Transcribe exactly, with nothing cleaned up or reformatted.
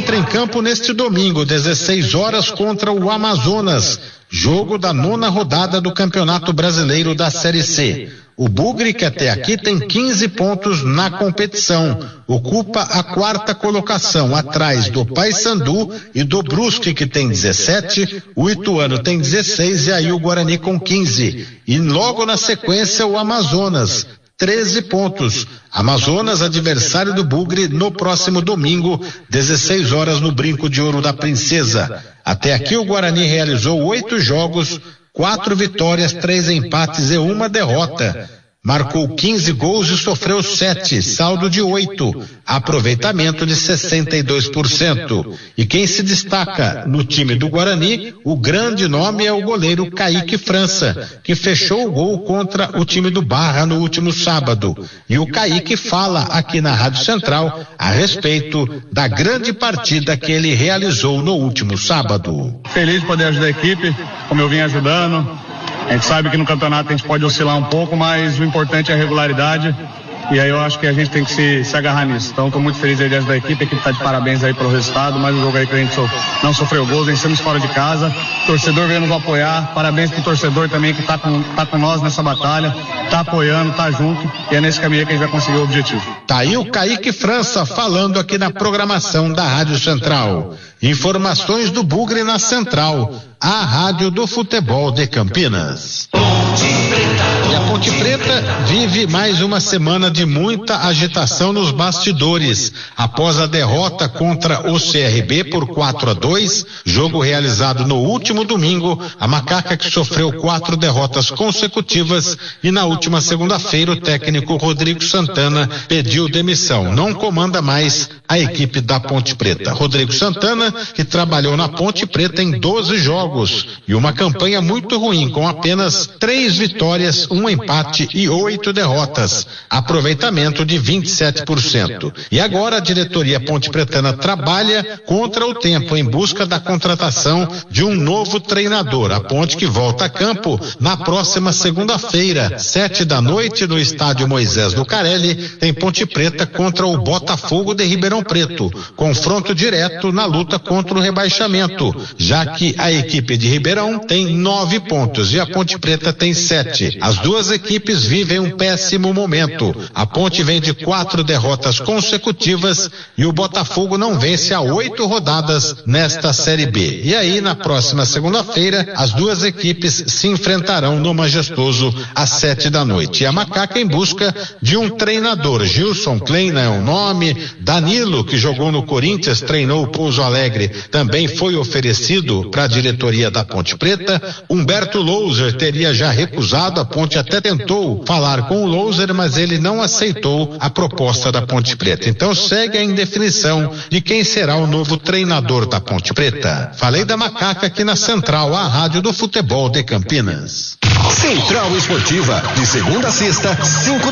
entra em campo neste domingo, dezesseis horas, contra o Amazonas, jogo da nona rodada do Campeonato Brasileiro da Série C. O Bugre, que até aqui tem quinze pontos na competição, ocupa a quarta colocação, atrás do Paysandu e do Brusque, que tem dezessete, o Ituano tem dezesseis e aí o Guarani com quinze. E logo na sequência o Amazonas, treze pontos. Amazonas, adversário do Bugre, no próximo domingo, dezesseis horas, no Brinco de Ouro da Princesa. Até aqui o Guarani realizou oito jogos, quatro vitórias, três empates e uma derrota. Marcou quinze gols e sofreu sete, saldo de oito, aproveitamento de sessenta e dois por cento. E quem se destaca no time do Guarani, o grande nome é o goleiro Kaique França, que fechou o gol contra o time do Barra no último sábado. E o Kaique fala aqui na Rádio Central a respeito da grande partida que ele realizou no último sábado. Feliz de poder ajudar a equipe, como eu vim ajudando. A gente sabe que no campeonato a gente pode oscilar um pouco, mas o importante é a regularidade. E aí eu acho que a gente tem que se, se agarrar nisso. Então estou muito feliz aí da equipe, a equipe está de parabéns aí pelo resultado, mais um jogo aí que a gente so, não sofreu gols, vencemos fora de casa, o torcedor veio nos apoiar, parabéns pro torcedor também que está com, tá com nós nessa batalha, está apoiando, está junto, e é nesse caminho que a gente vai conseguir o objetivo. Tá aí o Kaique França falando aqui na programação da Rádio Central. Informações do Bugre na Central, a rádio do futebol de Campinas. E a Ponte Preta vive mais uma semana de muita agitação nos bastidores. Após a derrota contra o C R B por quatro a dois, jogo realizado no último domingo, a Macaca, que sofreu quatro derrotas consecutivas, e na última segunda-feira o técnico Rodrigo Santana pediu demissão. Não comanda mais a equipe da Ponte Preta. Rodrigo Santana, que trabalhou na Ponte Preta em doze jogos e uma campanha muito ruim, com apenas três vitórias, um empate e oito derrotas, aproveitamento de vinte e sete por cento. E agora a diretoria ponte-pretana trabalha contra o tempo em busca da contratação de um novo treinador. A Ponte, que volta a campo na próxima segunda-feira, sete da noite, no estádio Moisés Lucarelli, tem Ponte Preta contra o Botafogo de Ribeirão Preto, confronto direto na luta contra o rebaixamento, já que a equipe de Ribeirão tem nove pontos e a Ponte Preta tem sete. As duas equipes vivem um péssimo momento. A Ponte vem de quatro derrotas consecutivas e o Botafogo não vence há oito rodadas nesta Série B. E aí, na próxima segunda-feira, as duas equipes se enfrentarão no Majestoso às sete da noite. E a Macaca em busca de um treinador. Gilson Kleina é o nome. Danilo, que jogou no Corinthians, treinou o Pouso Alegre, também foi oferecido para a diretoria da Ponte Preta. Humberto Louser teria já recusado, a Ponte até tentou falar com o Louser, mas ele não aceitou a proposta da Ponte Preta. Então segue a indefinição de quem será o novo treinador da Ponte Preta. Falei da Macaca aqui na Central, a rádio do futebol de Campinas. Central Esportiva, de segunda a sexta, cinco